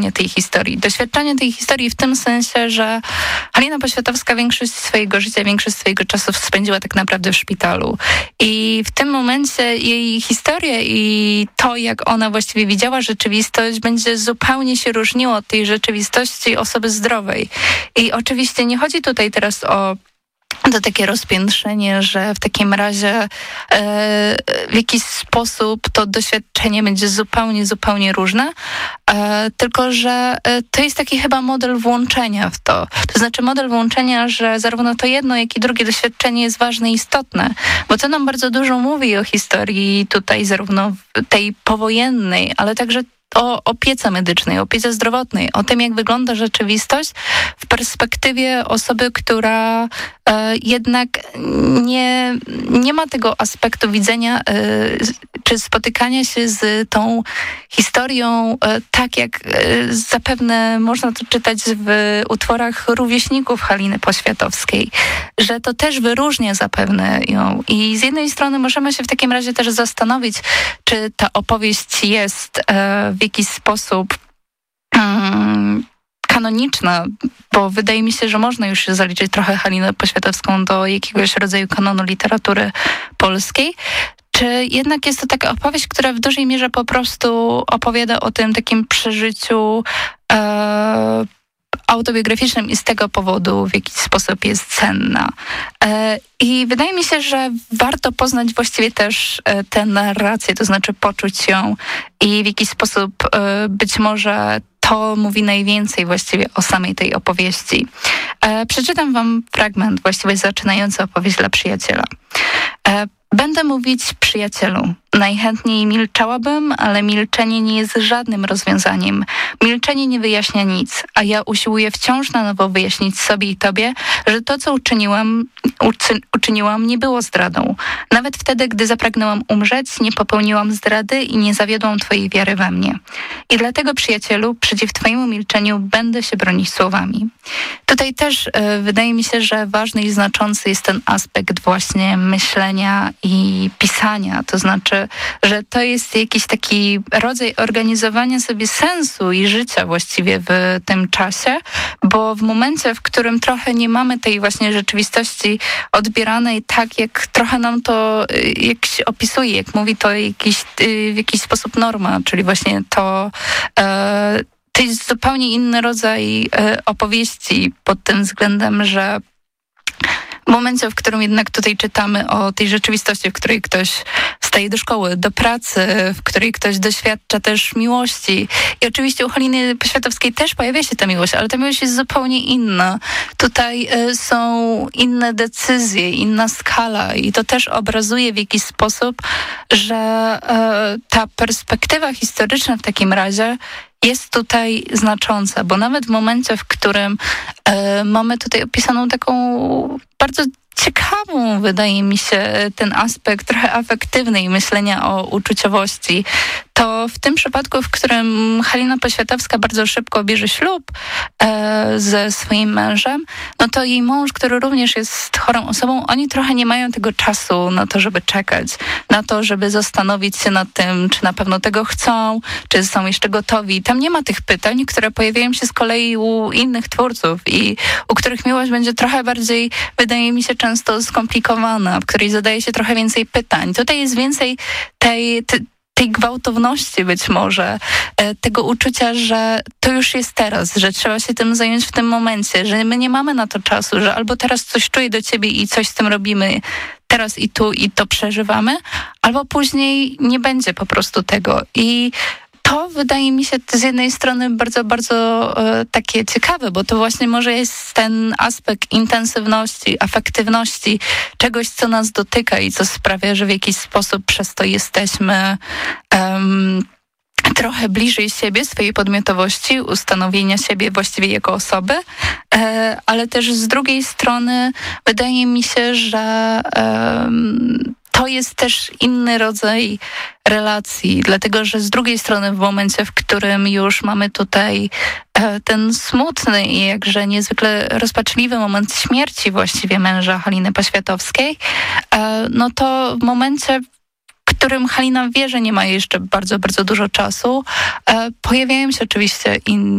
tej historii. Doświadczenie tej historii w tym sensie, że Halina Poświatowska większość swojego życia, większość swojego czasu spędziła tak naprawdę w szpitalu. I w tym momencie jej historia i to, jak ona właściwie widziała rzeczywistość, będzie zupełnie się różniło od tej rzeczywistości osoby zdrowej. I oczywiście nie chodzi tutaj teraz o to takie rozpiętrzenie, że w takim razie w jakiś sposób to doświadczenie będzie zupełnie różne, tylko że to jest taki chyba model włączenia w to. To znaczy model włączenia, że zarówno to jedno, jak i drugie doświadczenie jest ważne i istotne, bo to nam bardzo dużo mówi o historii tutaj zarówno tej powojennej, ale także o opiece medycznej, o opiece zdrowotnej, o tym, jak wygląda rzeczywistość w perspektywie osoby, która jednak nie ma tego aspektu widzenia czy spotykania się z tą historią tak, jak zapewne można to czytać w utworach rówieśników Haliny Poświatowskiej, że to też wyróżnia zapewne ją. I z jednej strony możemy się w takim razie też zastanowić, czy ta opowieść jest w jakiś sposób kanoniczna, bo wydaje mi się, że można już zaliczyć trochę Halinę Poświatowską do jakiegoś rodzaju kanonu literatury polskiej, czy jednak jest to taka opowieść, która w dużej mierze po prostu opowiada o tym takim przeżyciu autobiograficznym i z tego powodu w jakiś sposób jest cenna. I wydaje mi się, że warto poznać właściwie też tę narrację, to znaczy poczuć ją i w jakiś sposób być może to mówi najwięcej właściwie o samej tej opowieści. Przeczytam wam fragment właściwie zaczynający opowieść dla przyjaciela. Będę mówić przyjacielu. Najchętniej milczałabym, ale milczenie nie jest żadnym rozwiązaniem. Milczenie nie wyjaśnia nic, a ja usiłuję wciąż na nowo wyjaśnić sobie i tobie, że to, co uczyniłam, nie było zdradą. Nawet wtedy, gdy zapragnęłam umrzeć, nie popełniłam zdrady i nie zawiodłam twojej wiary we mnie. I dlatego, przyjacielu, przeciw twojemu milczeniu będę się bronić słowami. Tutaj też wydaje mi się, że ważny i znaczący jest ten aspekt właśnie myślenia i pisania, to znaczy, że to jest jakiś taki rodzaj organizowania sobie sensu i życia właściwie w tym czasie, bo w momencie, w którym trochę nie mamy tej właśnie rzeczywistości odbieranej tak, jak trochę nam to jak się opisuje, jak mówi to w jakiś sposób norma, czyli właśnie to jest zupełnie inny rodzaj opowieści pod tym względem, że w momencie, w którym jednak tutaj czytamy o tej rzeczywistości, w której ktoś wstaje do szkoły, do pracy, w której ktoś doświadcza też miłości. I oczywiście u Haliny Poświatowskiej też pojawia się ta miłość, ale ta miłość jest zupełnie inna. Tutaj są inne decyzje, inna skala i to też obrazuje w jakiś sposób, że ta perspektywa historyczna w takim razie jest tutaj znacząca, bo nawet w momencie, w którym mamy tutaj opisaną taką bardzo ciekawą, wydaje mi się, ten aspekt trochę afektywny i myślenia o uczuciowości, to w tym przypadku, w którym Halina Poświatowska bardzo szybko bierze ślub ze swoim mężem, no to jej mąż, który również jest chorą osobą, oni trochę nie mają tego czasu na to, żeby czekać, na to, żeby zastanowić się nad tym, czy na pewno tego chcą, czy są jeszcze gotowi. Tam nie ma tych pytań, które pojawiają się z kolei u innych twórców i u których miłość będzie trochę bardziej, wydaje mi się, często skomplikowana, w której zadaje się trochę więcej pytań. Tutaj jest więcej tej gwałtowności być może, tego uczucia, że to już jest teraz, że trzeba się tym zająć w tym momencie, że my nie mamy na to czasu, że albo teraz coś czuję do ciebie i coś z tym robimy teraz i tu i to przeżywamy, albo później nie będzie po prostu tego. I to wydaje mi się z jednej strony bardzo takie ciekawe, bo to właśnie może jest ten aspekt intensywności, afektywności, czegoś, co nas dotyka i co sprawia, że w jakiś sposób przez to jesteśmy trochę bliżej siebie, swojej podmiotowości, ustanowienia siebie właściwie jako osoby, ale też z drugiej strony wydaje mi się, że to jest też inny rodzaj relacji, dlatego że z drugiej strony w momencie, w którym już mamy tutaj ten smutny i jakże niezwykle rozpaczliwy moment śmierci właściwie męża Haliny Poświatowskiej, no to w momencie, w którym Halina wie, że nie ma jeszcze bardzo dużo czasu, pojawiają się oczywiście inni